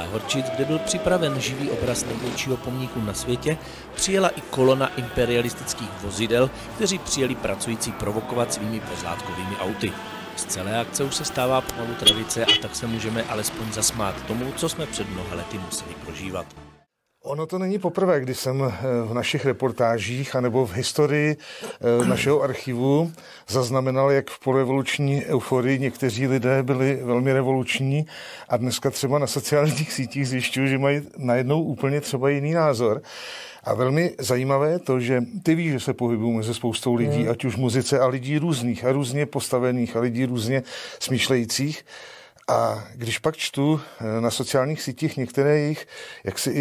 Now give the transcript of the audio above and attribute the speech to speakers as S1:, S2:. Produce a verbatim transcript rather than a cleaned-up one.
S1: Horčic, kde byl připraven živý obraz největšího pomníku na světě, přijela i kolona imperialistických vozidel, kteří přijeli pracující provokovat svými pozlátkovými auty. Z celé akce už se stává pomalu tradice a tak se můžeme alespoň zasmát tomu, co jsme před mnoha lety museli prožívat.
S2: Ono to není poprvé, kdy jsem v našich reportážích anebo v historii našeho archivu zaznamenal, jak v porevoluční euforii někteří lidé byli velmi revoluční a dneska třeba na sociálních sítích zjišťuju, že mají najednou úplně třeba jiný názor. A velmi zajímavé je to, že ty víš, že se pohybují mezi spoustou lidí, hmm. ať už muzice a lidí různých a různě postavených a lidí různě smýšlejících. A když pak čtu na sociálních sítích některé jejich, jak si